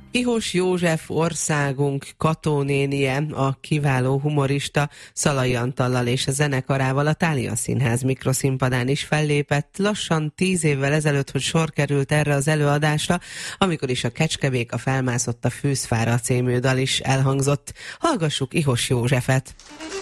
Ihos József országunk Katónénie, a kiváló humorista Szalai Antallal és a zenekarával a Thália Színház mikroszínpadán is fellépett, lassan 10 évvel ezelőtt, hogy sor került erre az előadásra, amikor is a Kecskebéka felmászott a Fűzfára című dal is elhangzott. Hallgassuk Ihos Józsefet!